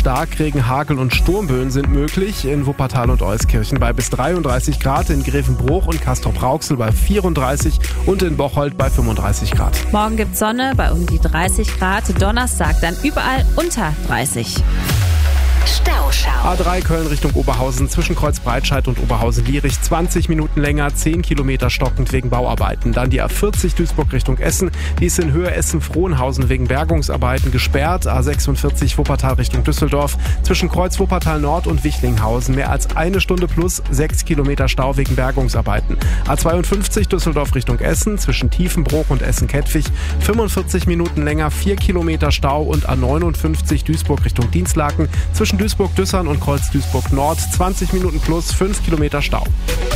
Starkregen, Hagel und Sturmböen sind möglich. In Wuppertal und Euskirchen bei bis 33 Grad, in Grevenbruch und Castrop-Rauxel bei 34 und in Bocholt bei 35 Grad. Morgen gibt Sonne bei um die 30 Grad. Donnerstag dann überall unter 30. Stauschau. A3 Köln Richtung Oberhausen zwischen Kreuzbreitscheid und Oberhausen-Lierich 20 Minuten länger, 10 Kilometer stockend wegen Bauarbeiten. Dann die A40 Duisburg Richtung Essen, die ist in Höhe Essen-Frohnhausen wegen Bergungsarbeiten gesperrt. A46 Wuppertal Richtung Düsseldorf zwischen Kreuz Wuppertal Nord und Wichlinghausen mehr als 1 Stunde plus 6 Kilometer Stau wegen Bergungsarbeiten. A52 Düsseldorf Richtung Essen zwischen Tiefenbruch und Essen-Kettwig 45 Minuten länger, 4 Kilometer Stau und A59 Duisburg Richtung Dienstlaken zwischen Duisburg-Düssern und Kreuz Duisburg-Nord 20 Minuten plus 5 Kilometer Stau.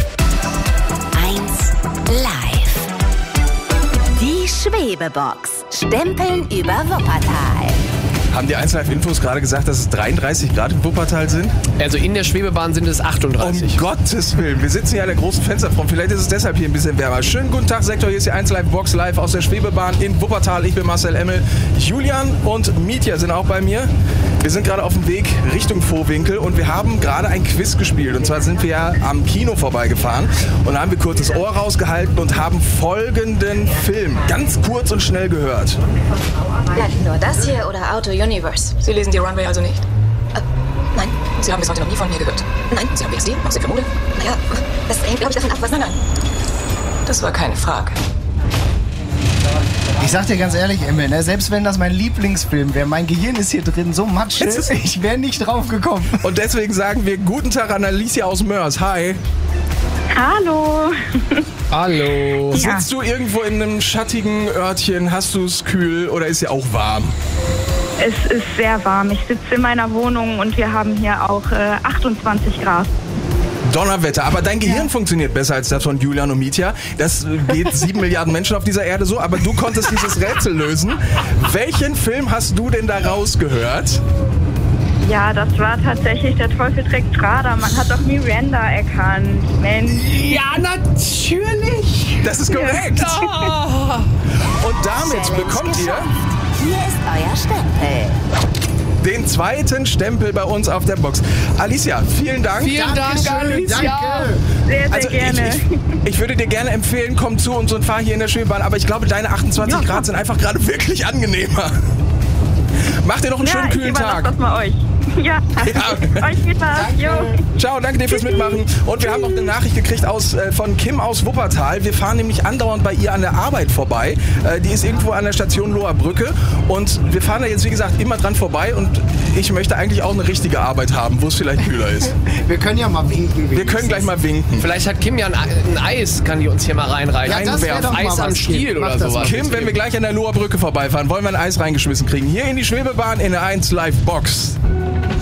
1 Live. Die Schwebebox. Stempeln über Wuppertal. Haben die 1 Live-Infos gerade gesagt, dass es 33 Grad in Wuppertal sind? Also in der Schwebebahn sind es 38. Um Gottes Willen, wir sitzen hier an der großen Fensterfront. Vielleicht ist es deshalb hier ein bisschen wärmer. Schönen guten Tag, Sektor. Hier ist die 1 Live-Box live aus der Schwebebahn in Wuppertal. Ich bin Marcel Emmel. Julian und Mietja sind auch bei mir. Wir sind gerade auf dem Weg Richtung Vohwinkel und wir haben gerade ein Quiz gespielt. Und zwar sind wir ja am Kino vorbeigefahren und da haben wir kurz das Ohr rausgehalten und haben folgenden Film ganz kurz und schnell gehört. Ja, nur das hier oder Auto Universe? Sie lesen die Runway also nicht? Nein. Sie haben bis heute noch nie von mir gehört? Nein. Sie haben BSD? Auch Sie für Mode? Naja, das hängt, glaube ich, davon ab, was... Nein. Das war keine Frage. Ich sag dir ganz ehrlich, Emmel, ne, selbst wenn das mein Lieblingsfilm wäre, mein Gehirn ist hier drin so matsch, ich wäre nicht drauf gekommen. Und deswegen sagen wir guten Tag an Alicia aus Mörs. Hi. Hallo. Hallo. Sitzt du irgendwo in einem schattigen Örtchen? Hast du es kühl oder ist ja auch warm? Es ist sehr warm. Ich sitze in meiner Wohnung und wir haben hier auch 28 Grad. Donnerwetter, aber dein Gehirn funktioniert besser als das von Julian und Mietja. Das geht 7 Milliarden Menschen auf dieser Erde so, aber du konntest dieses Rätsel lösen. Welchen Film hast du denn da rausgehört? Ja, das war tatsächlich Der Teufel trägt Prada. Man hat doch Miranda erkannt. Mensch. Ja, natürlich. Das ist korrekt. Ja. Und damit bekommt ihr... Hier ist euer Stempel. Den zweiten Stempel bei uns auf der Box. Alicia, vielen Dank. Vielen Dank, Alicia. Danke. Sehr, sehr gerne. Ich würde dir gerne empfehlen, komm zu uns und fahr hier in der Schwebebahn, aber ich glaube, deine 28 Grad sind einfach gerade wirklich angenehmer. Mach dir noch einen schönen kühlen Tag. Das mal euch. Ja, euch viel Spaß. Jo. Ciao, danke dir fürs Mitmachen. Und wir haben noch eine Nachricht gekriegt von Kim aus Wuppertal. Wir fahren nämlich andauernd bei ihr an der Arbeit vorbei. Die ist irgendwo an der Station Loher Brücke. Und wir fahren da jetzt, wie gesagt, immer dran vorbei. Und ich möchte eigentlich auch eine richtige Arbeit haben, wo es vielleicht kühler ist. Wir können ja mal winken. Wir können gleich mal winken. Vielleicht hat Kim ja ein Eis, kann die uns hier mal reinreichen. Ja, das wär doch mal Eis am was, Stiel Kim. oder Mach das sowas. Kim, wenn wir gleich an der Loher Brücke vorbeifahren, wollen wir ein Eis reingeschmissen kriegen. Hier in die Schwebebahn in der 1 Live Box.